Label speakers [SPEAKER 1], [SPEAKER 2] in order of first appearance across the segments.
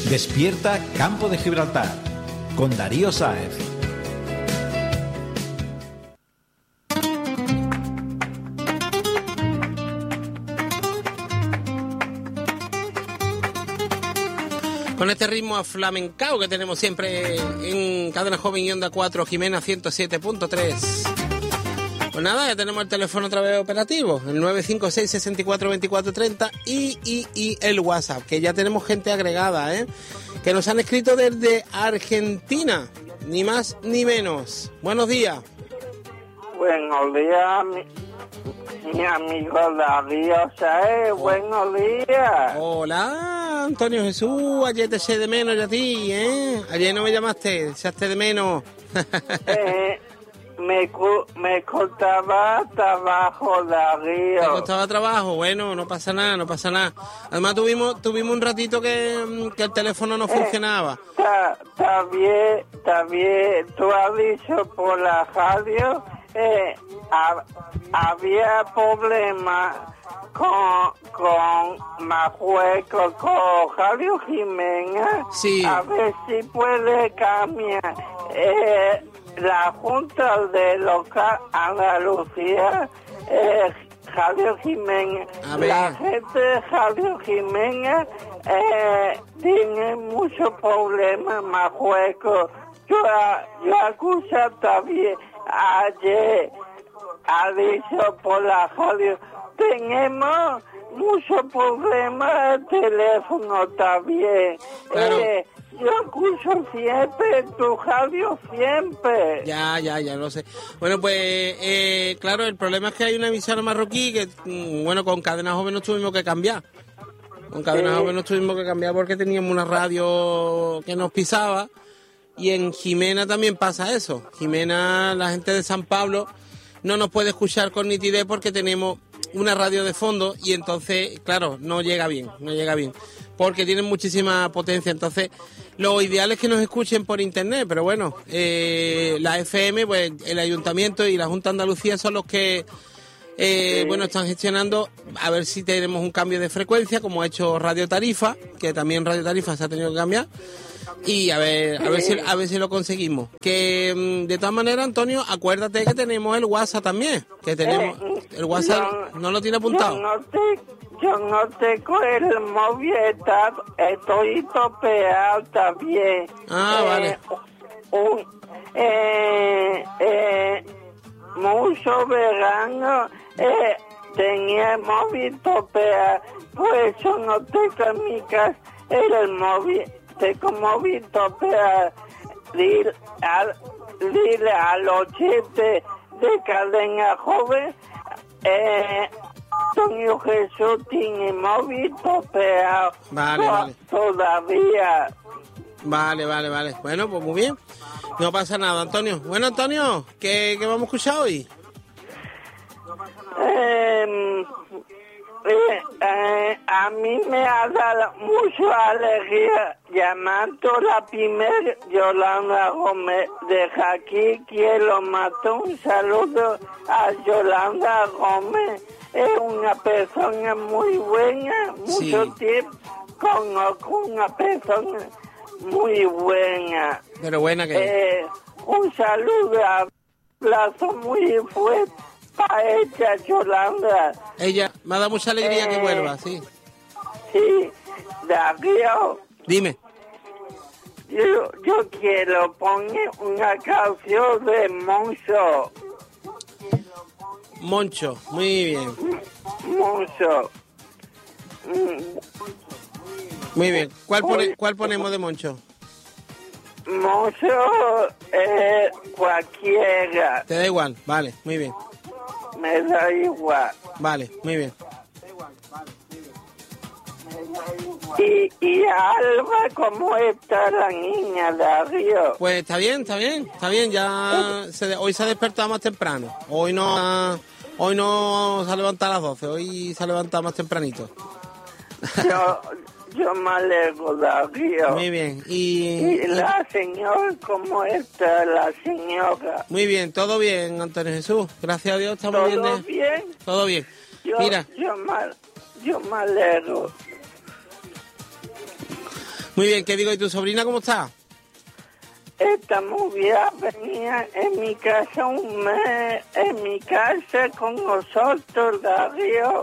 [SPEAKER 1] Despierta Campo de Gibraltar con Darío Sáez.
[SPEAKER 2] Con este ritmo aflamencao que tenemos siempre en Cadena Joven y Onda 4, Jimena 107.3. Pues nada, ya tenemos el teléfono otra vez operativo, el 956 64 24 30 y el WhatsApp, que ya tenemos gente agregada, que nos han escrito desde Argentina, ni más ni menos. Buenos días.
[SPEAKER 3] Buenos días, mi amigo Darío Sáez, buenos días.
[SPEAKER 2] Hola, Antonio Jesús, ayer te eché de menos yo a ti, Ayer no me llamaste, echaste de menos.
[SPEAKER 3] Me costaba trabajo, Darío.
[SPEAKER 2] ¿Te costaba trabajo? Bueno, no pasa nada, no pasa nada. Además tuvimos un ratito que el teléfono no funcionaba.
[SPEAKER 3] Está bien. Tú has dicho por la radio, había problemas con Marruecos, con Radio Jimena.
[SPEAKER 2] Sí.
[SPEAKER 3] A ver si puede cambiar. La Junta de Local Andalucía, Radio Jimena, la gente de Radio Jimena tiene muchos problemas en Marruecos. Yo escuché también ayer, ha dicho por la radio, tenemos muchos problemas de teléfono también.
[SPEAKER 2] Claro.
[SPEAKER 3] Yo escucho siempre tu radio, siempre.
[SPEAKER 2] Ya, lo sé. Bueno, pues, claro, el problema es que hay una emisora marroquí que, bueno, con Cadena Joven nos tuvimos que cambiar. Con Cadena Joven nos tuvimos que cambiar porque teníamos una radio que nos pisaba. Y en Jimena también pasa eso. Jimena, la gente de San Pablo no nos puede escuchar con nitidez porque tenemos una radio de fondo y entonces, claro, no llega bien. Porque tienen muchísima potencia, entonces lo ideal es que nos escuchen por internet, pero bueno, la FM, pues el Ayuntamiento y la Junta de Andalucía son los que, bueno, están gestionando a ver si tenemos un cambio de frecuencia, como ha hecho Radio Tarifa, que también Radio Tarifa se ha tenido que cambiar, y a ver si lo conseguimos. Que de todas maneras, Antonio, acuérdate que tenemos el WhatsApp también, que tenemos el WhatsApp, no lo tiene apuntado.
[SPEAKER 3] Yo no tengo el móvil, estoy topeado también.
[SPEAKER 2] Vale.
[SPEAKER 3] Mucho verano tenía el móvil topeado, pues yo no tengo en mi casa el móvil, tengo móvil topeado. Dile al oyente de Cadena Joven, Antonio Jesús tiene móvil topeado.
[SPEAKER 2] Vale.
[SPEAKER 3] Todavía.
[SPEAKER 2] Vale. Bueno, pues muy bien. No pasa nada, Antonio. Bueno, Antonio, ¿qué vamos a escuchar hoy?
[SPEAKER 3] A mí me ha dado mucha alegría llamando la primera Yolanda Gómez de Jaquín, que lo mató. Un saludo a Yolanda Gómez. Es una persona muy buena, mucho tiempo conozco una persona muy buena.
[SPEAKER 2] Pero buena que
[SPEAKER 3] un saludo, abrazo muy fuerte para ella, Yolanda.
[SPEAKER 2] Ella me ha dado mucha alegría que vuelva, sí.
[SPEAKER 3] Sí, Darío.
[SPEAKER 2] Dime.
[SPEAKER 3] Yo quiero poner una canción de
[SPEAKER 2] Moncho, muy bien.
[SPEAKER 3] Moncho.
[SPEAKER 2] Muy bien. ¿Cuál ponemos de Moncho?
[SPEAKER 3] Moncho, cualquiera.
[SPEAKER 2] ¿Te da igual? Vale, muy bien.
[SPEAKER 3] Me da igual.
[SPEAKER 2] Vale, muy bien.
[SPEAKER 3] Y Alba, ¿cómo está la niña, Darío?
[SPEAKER 2] Pues está bien. Ya hoy se ha despertado más temprano. Hoy no se ha levantado a las 12, hoy se ha levantado más tempranito.
[SPEAKER 3] Yo me alegro, Darío.
[SPEAKER 2] Muy bien.
[SPEAKER 3] ¿Y la señora, cómo está la señora?
[SPEAKER 2] Muy bien, todo bien, Antonio Jesús. Gracias a Dios estamos bien.
[SPEAKER 3] ¿Todo bien?
[SPEAKER 2] Todo bien. Mira.
[SPEAKER 3] Yo me alegro.
[SPEAKER 2] Muy bien, ¿qué digo? ¿Y tu sobrina cómo está?
[SPEAKER 3] Esta mujer venía en mi casa un mes, en mi casa con nosotros, Darío.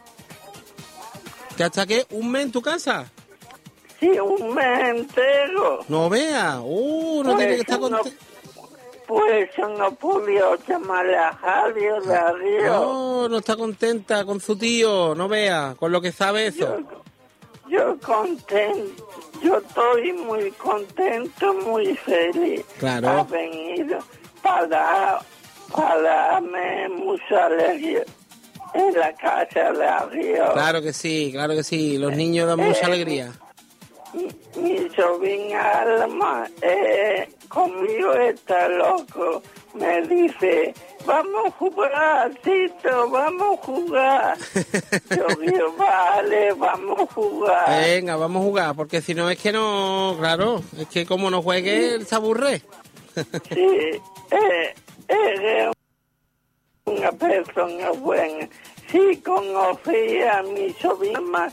[SPEAKER 2] ¿Que hasta qué? ¿Un mes en tu casa?
[SPEAKER 3] Sí, un mes entero.
[SPEAKER 2] No vea. No tiene que estar contento.
[SPEAKER 3] Pues no pude llamarle a Javier, Darío.
[SPEAKER 2] No está contenta con su tío, no vea, con lo que sabe eso.
[SPEAKER 3] Yo contento, yo estoy muy contento, muy feliz.
[SPEAKER 2] Claro.
[SPEAKER 3] Ha venido para darme mucha alegría en la casa de Darío.
[SPEAKER 2] Claro que sí, los niños dan mucha alegría.
[SPEAKER 3] Mi sobrina Alma conmigo está loco, me dice, vamos a jugar, Tito, vamos a jugar. Yo digo, vale, vamos a jugar.
[SPEAKER 2] Venga, vamos a jugar, porque si no es que no, claro, es que como no juegue, él se aburre.
[SPEAKER 3] Sí, eres una persona buena. Sí, conocí a mi sobrina,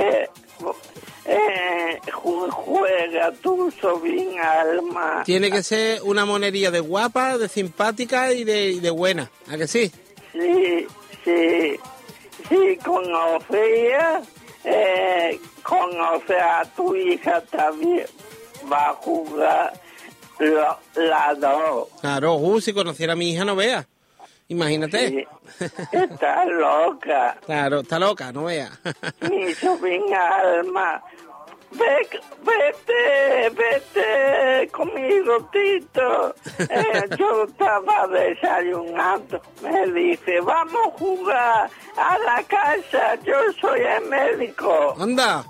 [SPEAKER 3] juega tu sobrina Alma.
[SPEAKER 2] Tiene que ser una monería de guapa, de simpática y de buena, ¿a que sí?
[SPEAKER 3] Sí, conoce a tu hija también, va a jugar las dos.
[SPEAKER 2] Claro, si conociera a mi hija no vea, imagínate.
[SPEAKER 3] Sí, está loca.
[SPEAKER 2] Claro, está loca, no vea.
[SPEAKER 3] Mi sobrina Alma, vete conmigo, Tito. Yo estaba desayunando, me dice, vamos a jugar a la casa, yo soy el médico.
[SPEAKER 2] Anda.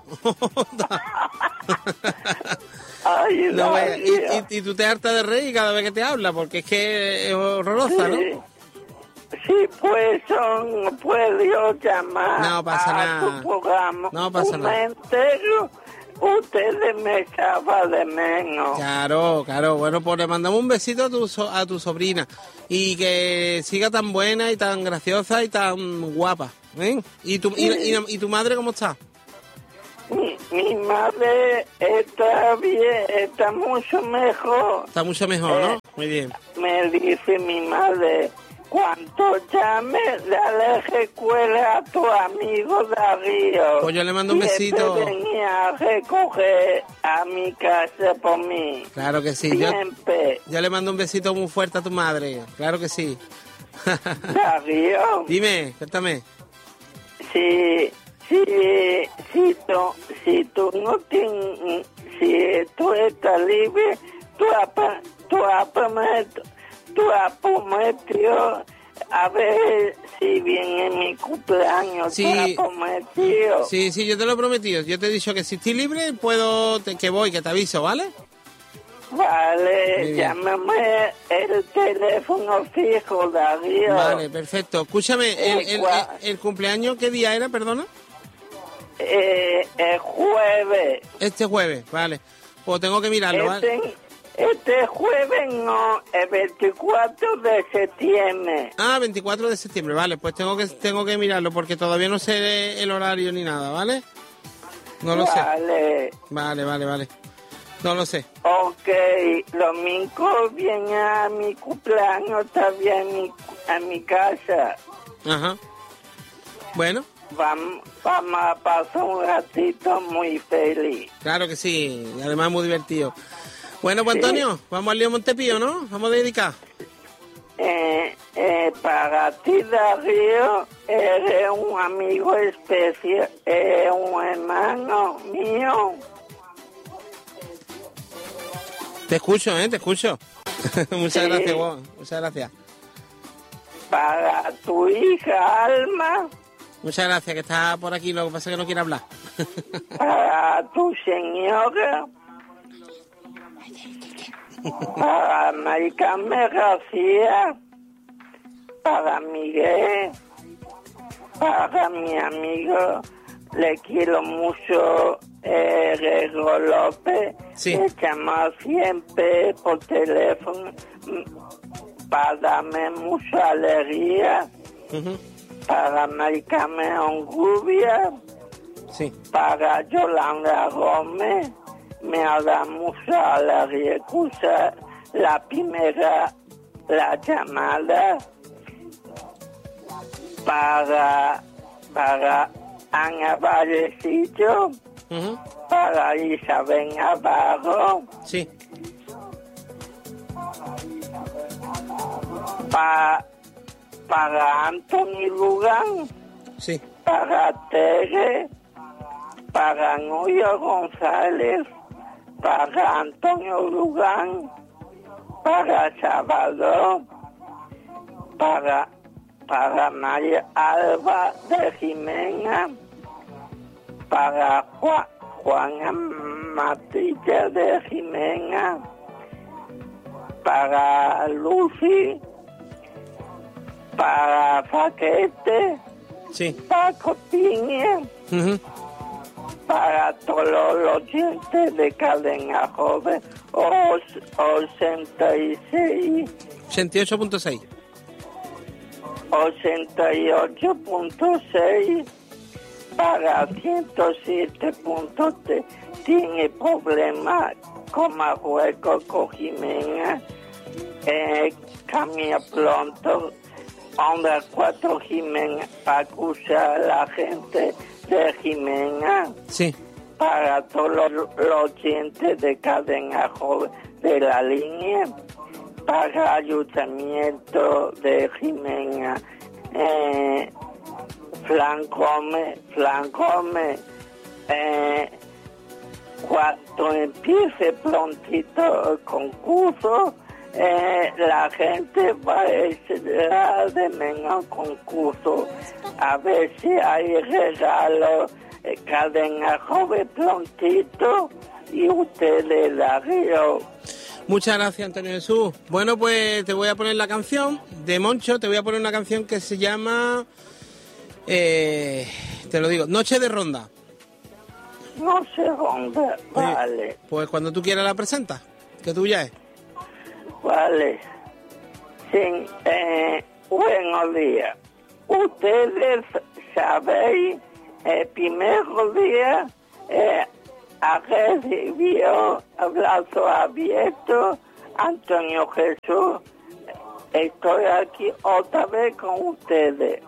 [SPEAKER 3] Ay,
[SPEAKER 2] No vea.
[SPEAKER 3] Darío.
[SPEAKER 2] Y tú te hartas de reír cada vez que te habla, porque es que es horrorosa, ¿no?
[SPEAKER 3] Sí, pues puedo llamar
[SPEAKER 2] No pasa
[SPEAKER 3] a
[SPEAKER 2] nada.
[SPEAKER 3] tu programa.
[SPEAKER 2] No pasa
[SPEAKER 3] un
[SPEAKER 2] nada.
[SPEAKER 3] entero, ustedes me echaban de menos.
[SPEAKER 2] Claro, bueno, pues le mandamos un besito a tu sobrina y que siga tan buena y tan graciosa y tan guapa, ¿eh? ¿Y tu madre cómo está?
[SPEAKER 3] Mi madre está bien, está mucho mejor.
[SPEAKER 2] Está mucho mejor, ¿no? Muy bien.
[SPEAKER 3] Me dice mi madre, cuando llames, dale recuerda a tu amigo Darío.
[SPEAKER 2] Pues yo le mando un besito.
[SPEAKER 3] Que venía a recoger a mi casa por mí.
[SPEAKER 2] Claro que sí.
[SPEAKER 3] Siempre.
[SPEAKER 2] Yo le mando un besito muy fuerte a tu madre. Claro que sí.
[SPEAKER 3] Darío.
[SPEAKER 2] Dime, cuéntame.
[SPEAKER 3] Si tú estás libre, tú has prometido a ver si viene mi cumpleaños.
[SPEAKER 2] Sí.
[SPEAKER 3] Tú has prometido.
[SPEAKER 2] Sí, yo te lo he prometido. Yo te he dicho que si estoy libre, que voy, que te aviso, ¿vale?
[SPEAKER 3] Vale, llámame el teléfono fijo, Darío.
[SPEAKER 2] Vale, perfecto. Escúchame, el cumpleaños, ¿qué día era, perdona?
[SPEAKER 3] El jueves.
[SPEAKER 2] Este jueves, vale. Pues tengo que mirarlo, ¿vale?
[SPEAKER 3] Este jueves no, el 24 de septiembre.
[SPEAKER 2] 24 de septiembre, vale. Pues tengo que mirarlo porque todavía no sé el horario ni nada, ¿vale? No lo sé. Vale. No lo sé.
[SPEAKER 3] Ok, domingo viene a mi cumpleaños también a mi casa.
[SPEAKER 2] Ajá. Bueno.
[SPEAKER 3] Vamos a pasar un ratito muy feliz.
[SPEAKER 2] Claro que sí, y además muy divertido. Bueno, pues
[SPEAKER 3] Sí.
[SPEAKER 2] Antonio, vamos al lío Montepío, ¿no? Vamos a dedicar.
[SPEAKER 3] Para ti, Darío, eres un amigo especial, un hermano mío.
[SPEAKER 2] Te escucho, te escucho. Muchas
[SPEAKER 3] Sí.
[SPEAKER 2] gracias, Juan. Muchas gracias.
[SPEAKER 3] Para tu hija Alma,
[SPEAKER 2] Muchas gracias, que está por aquí, lo que pasa es que no quiere hablar.
[SPEAKER 3] para tu señora, para Maricarmen García, para Miguel, para mi amigo, le quiero mucho, Rego López,
[SPEAKER 2] Sí.
[SPEAKER 3] le llama siempre por teléfono para darme mucha alegría,
[SPEAKER 2] Ujú.
[SPEAKER 3] para Maricarmen Onrubia,
[SPEAKER 2] Sí.
[SPEAKER 3] para Yolanda Gómez me da mucha alegría escuchar la llamada para Ana Vallecillo,
[SPEAKER 2] Ujú.
[SPEAKER 3] para Isabel Navarro,
[SPEAKER 2] Sí.
[SPEAKER 3] para Anthony Lugán,
[SPEAKER 2] Sí.
[SPEAKER 3] para Tere, para Nuria González, para Antonio Lugán, para Salvador, para María Alba de Jimena, para Juana Matilla de Jimena, para Lucy, para Faquete,
[SPEAKER 2] Sí.
[SPEAKER 3] Paco Piña,
[SPEAKER 2] Ujú.
[SPEAKER 3] para todos los oyentes de Cadena Joven, 86,
[SPEAKER 2] 88.6.
[SPEAKER 3] 88.6, para 107.3, tiene problemas con Marruecos, con Jimena, cambia pronto, onda 4 Jimena, para escuchar a la gente de Jimena,
[SPEAKER 2] Sí.
[SPEAKER 3] para todos los oyentes de Cadena Joven de la línea, para Ayuntamiento de Jimena, Flan Come, cuando empiece prontito el concurso, la gente va a esperar de menos concurso, a ver si hay regalos, Cadena Joven prontito, y ustedes Darío.
[SPEAKER 2] Muchas gracias, Antonio Jesús. Bueno, pues te voy a poner la canción de Moncho, te voy a poner una canción que se llama, te lo digo, Noche de Ronda.
[SPEAKER 3] No sé dónde, vale,
[SPEAKER 2] Pues cuando tú quieras la presentas, que tuya es.
[SPEAKER 3] vale. Sí, buenos días. Ustedes sabéis, el primer día recibió abrazo abierto Antonio Jesús. Estoy aquí otra vez con ustedes.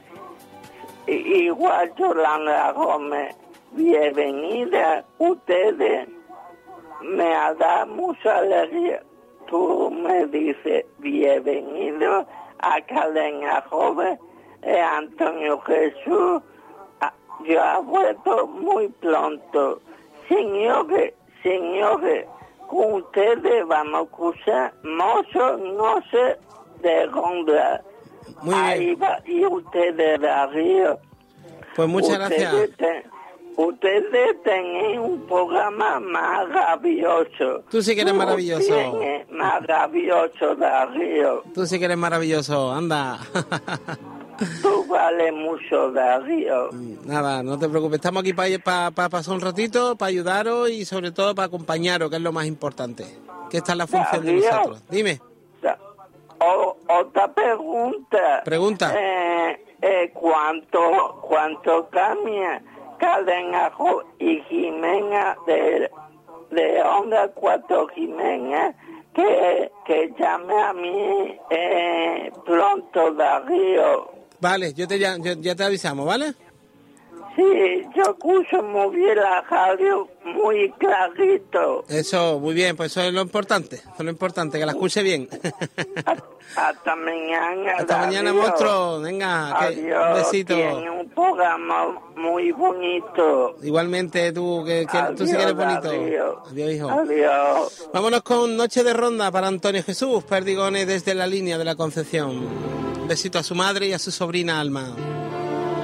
[SPEAKER 3] Igual Yolanda Gómez, bienvenida. Ustedes me da mucha alegría. Tú me dices bienvenido a Cadena Joven. Antonio Jesús, yo he vuelto muy pronto. Señores, con ustedes vamos a escuchar Mozo Noche de Ronda.
[SPEAKER 2] Muy
[SPEAKER 3] Ahí
[SPEAKER 2] bien.
[SPEAKER 3] va, y ustedes de arriba.
[SPEAKER 2] Pues muchas gracias.
[SPEAKER 3] Ustedes tienen un programa maravilloso.
[SPEAKER 2] Tú sí que eres maravilloso.
[SPEAKER 3] Tienes maravilloso, Darío.
[SPEAKER 2] Tú sí que eres maravilloso, anda.
[SPEAKER 3] Tú vales mucho, Darío.
[SPEAKER 2] Nada, no te preocupes. Estamos aquí para pasar un ratito, para ayudaros y sobre todo para acompañaros, que es lo más importante. Que esta es la función de
[SPEAKER 3] Darío.
[SPEAKER 2] nosotros. Dime.
[SPEAKER 3] Otra pregunta.
[SPEAKER 2] Pregunta.
[SPEAKER 3] ¿Cuánto cambia Cadena Joven y Jimena de Onda 4 Jimena? Que llame a mí pronto, Darío.
[SPEAKER 2] Vale, ya te avisamos, ¿vale?
[SPEAKER 3] Sí, yo escucho muy bien la radio, muy clarito.
[SPEAKER 2] Eso, muy bien, pues eso es lo importante. Eso es lo importante, que la escuche bien.
[SPEAKER 3] Hasta mañana.
[SPEAKER 2] Hasta mañana,
[SPEAKER 3] Darío.
[SPEAKER 2] monstruo. Venga,
[SPEAKER 3] Adiós.
[SPEAKER 2] un besito.
[SPEAKER 3] Tiene un programa muy bonito.
[SPEAKER 2] Igualmente, tú, que tú sí que eres bonito.
[SPEAKER 3] Adiós.
[SPEAKER 2] Adiós, hijo.
[SPEAKER 3] Adiós.
[SPEAKER 2] Vámonos con Noche de Ronda para Antonio Jesús Perdigones desde la línea de la Concepción. Un besito a su madre y a su sobrina Alma.